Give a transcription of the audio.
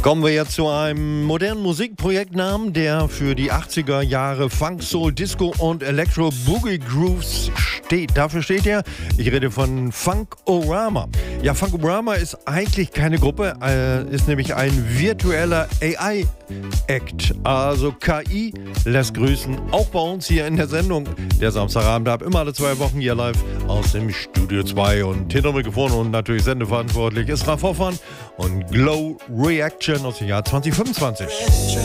Kommen wir jetzt zu einem modernen Musikprojektnamen, der für die 80er Jahre Funk, Soul, Disco und Electro Boogie Grooves steht. Dafür steht er, ich rede von Funk-O-Rama. Ja, Funk-O-Rama ist eigentlich keine Gruppe, ist nämlich ein virtueller AI-Act. Also KI lässt grüßen, auch bei uns hier in der Sendung. Der Samstagabend ab, immer alle 2 Wochen hier live aus dem Studio 2. Und hinter Mikrofon und natürlich sendeverantwortlich ist Ralf Hoffmann und Glow Reaction aus dem Jahr 2025.